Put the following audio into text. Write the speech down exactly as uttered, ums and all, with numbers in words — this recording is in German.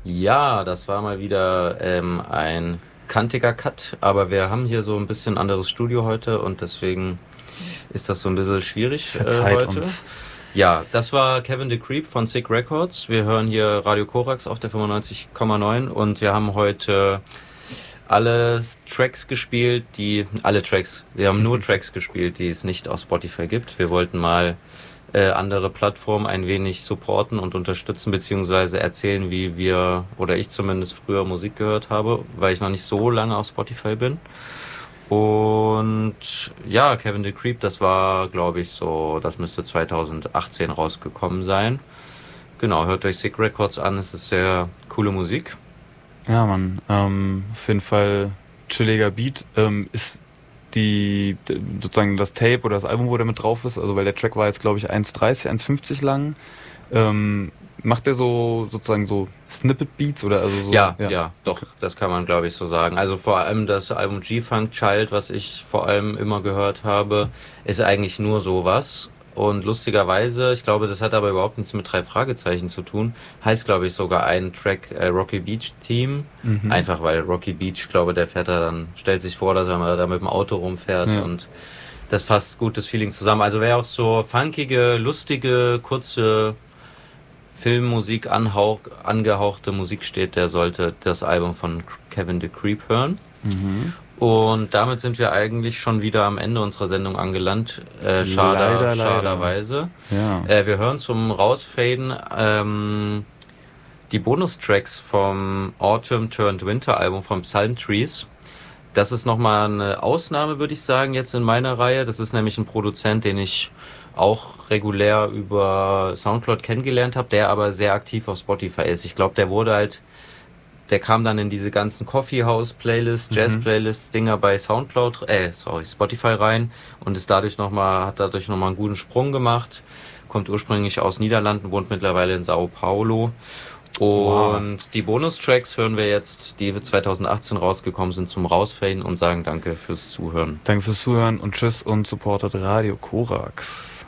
Ja, das war mal wieder ähm, ein kantiger Cut, aber wir haben hier so ein bisschen anderes Studio heute und deswegen ist das so ein bisschen schwierig äh, Verzeiht heute. uns. Ja, das war Kevin the Creep von Sick Records. Wir hören hier Radio Korax auf der fünfundneunzig Komma neun und wir haben heute alle Tracks gespielt, die, alle Tracks, wir haben nur Tracks gespielt, die es nicht auf Spotify gibt. Wir wollten mal äh, andere Plattformen ein wenig supporten und unterstützen, beziehungsweise erzählen, wie wir, oder ich zumindest früher Musik gehört habe, weil ich noch nicht so lange auf Spotify bin. Und ja, Kevin the Creep, das war, glaube ich, so, das müsste zweitausendachtzehn rausgekommen sein. Genau, hört euch Sick Records an, es ist sehr coole Musik. Ja, Mann, ähm, auf jeden Fall chilliger Beat. Ähm, ist die, sozusagen das Tape oder das Album, wo der mit drauf ist, also weil der Track war jetzt, glaube ich, eins dreißig, eins fünfzig lang. Ähm, macht der so, sozusagen so Snippet-Beats oder also so? Ja, ja, ja, doch, das kann man, glaube ich, so sagen. Also vor allem das Album G-Funk Child, was ich vor allem immer gehört habe, ist eigentlich nur sowas. Und lustigerweise, ich glaube, das hat aber überhaupt nichts mit drei Fragezeichen zu tun, heißt, glaube ich, sogar ein Track äh, Rocky Beach Team. Mhm. Einfach weil Rocky Beach, glaube der fährt da dann, stellt sich vor, dass er mal da mit dem Auto rumfährt ja. Und das fasst gutes Feeling zusammen. Also wer auf so funkige, lustige, kurze Filmmusik anhauch, angehauchte Musik steht, der sollte das Album von Kevin the Creep hören. Mhm. Und damit sind wir eigentlich schon wieder am Ende unserer Sendung angelangt. Äh, schade, leider, schaderweise. Leider. Ja. Äh, wir hören zum Rausfaden ähm, die Bonustracks vom Autumn Turned Winter Album von Psalm Trees. Das ist nochmal eine Ausnahme, würde ich sagen, jetzt in meiner Reihe. Das ist nämlich ein Produzent, den ich auch regulär über Soundcloud kennengelernt habe, der aber sehr aktiv auf Spotify ist. Ich glaube, der wurde halt Der kam dann in diese ganzen Coffeehouse-Playlists, Jazz-Playlists-Dinger bei Soundcloud, äh, sorry, Spotify rein und ist dadurch nochmal, hat dadurch nochmal einen guten Sprung gemacht. Kommt ursprünglich aus Niederlanden, wohnt mittlerweile in Sao Paulo. Und wow. Die Bonustracks hören wir jetzt, die zweitausendachtzehn rausgekommen sind, zum Rausfaden und sagen danke fürs Zuhören. Danke fürs Zuhören und tschüss und supportet Radio Korax.